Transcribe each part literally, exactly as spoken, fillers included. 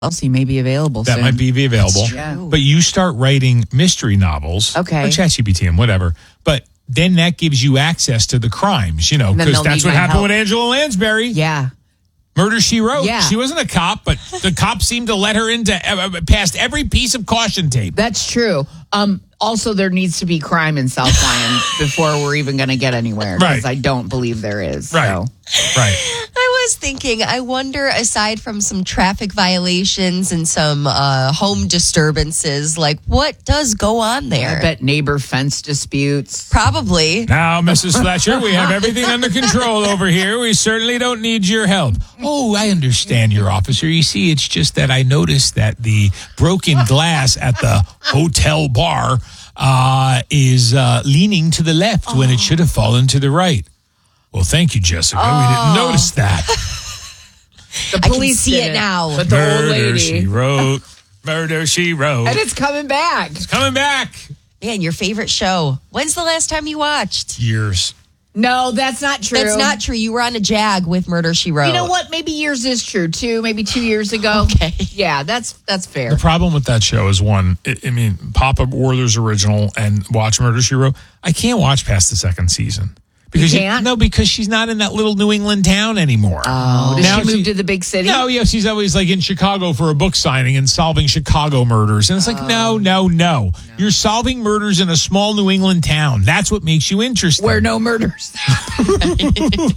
else he may be available That soon. might be available. Yeah. But you start writing mystery novels. Okay. Or ChatGPT and whatever. But then that gives you access to the crimes, you know, And then because they'll that's need what my happened help. with Angela Lansbury. Yeah. Murder, She Wrote. Yeah. She wasn't a cop, but the cops seemed to let her into uh, past every piece of caution tape. That's true. Um, also, there needs to be crime in South Lyon before we're even going to get anywhere. Because Right. I don't believe there is. Right. So. Right. I was thinking, I wonder, aside from some traffic violations and some uh, home disturbances, like what does go on there? I bet neighbor fence disputes. Probably. Now, Missus Fletcher, we have everything under control over here. We certainly don't need your help. Oh, I understand, your officer. You see, it's just that I noticed that the broken glass at the hotel bar uh, is uh, leaning to the left oh. when it should have fallen to the right. Well, thank you, Jessica. Oh. We didn't notice that. The police I can see did it now. But the Murder, old lady. She Wrote. Murder, She Wrote. And it's coming back. It's coming back. Man, your favorite show. When's the last time you watched? Years. No, that's not true. That's not true. You were on a Jag with Murder, She Wrote. You know what? Maybe years is true, too. Maybe two years ago. Okay. Yeah, that's that's fair. The problem with that show is, one, I, I mean, Papa Werther's original and watch Murder, She Wrote. I can't watch past the second season. Because you can't? No, because she's not in that little New England town anymore. Oh, did now she move to the big city? No, yeah, she's always like in Chicago for a book signing and solving Chicago murders. And it's like, oh. no, no, no, no. You're solving murders in a small New England town. That's what makes you interesting. Where no murders. Good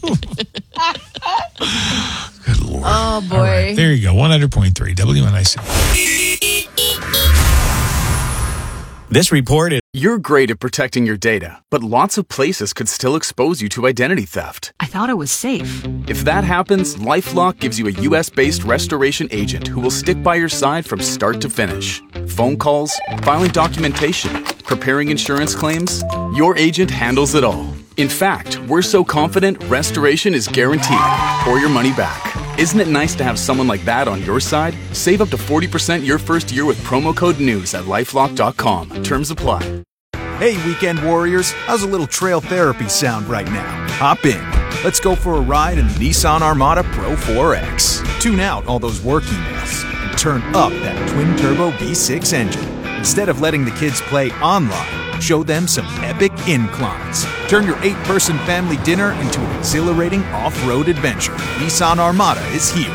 Lord. Oh, boy. All right, there you go. one hundred point three W N I C. This report is... You're great at protecting your data, but lots of places could still expose you to identity theft. I thought it was safe. If that happens, LifeLock gives you a U S-based restoration agent who will stick by your side from start to finish. Phone calls, filing documentation, preparing insurance claims, your agent handles it all. In fact, we're so confident restoration is guaranteed or your money back. Isn't it nice to have someone like that on your side? Save up to forty percent your first year with promo code NEWS at lifelock dot com. Terms apply. Hey, weekend warriors, how's a little trail therapy sound right now? Hop in. Let's go for a ride in the Nissan Armada Pro four X. Tune out all those work emails and turn up that twin-turbo V six engine. Instead of letting the kids play online, show them some epic inclines. Turn your eight-person family dinner into an exhilarating off-road adventure. Nissan Armada is here.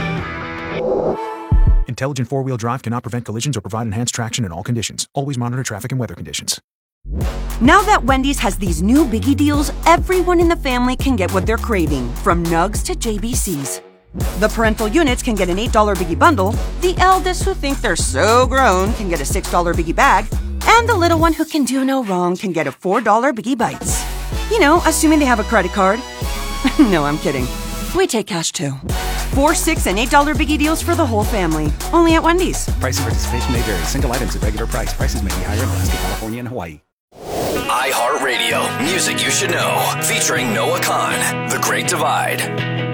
Intelligent four-wheel drive cannot prevent collisions or provide enhanced traction in all conditions. Always monitor traffic and weather conditions. Now that Wendy's has these new biggie deals, everyone in the family can get what they're craving, from nugs to J B Cs. The parental units can get an eight dollar biggie bundle, the eldest who think they're so grown can get a six dollar biggie bag, and the little one who can do no wrong can get a four dollar biggie bites. You know, assuming they have a credit card. No, I'm kidding. We take cash too. Four, six, and eight dollar biggie deals for the whole family. Only at Wendy's. Price and participation may vary. Single items at regular price. Prices may be higher in Alaska, California, and Hawaii. iHeartRadio, music you should know, featuring Noah Khan, The Great Divide.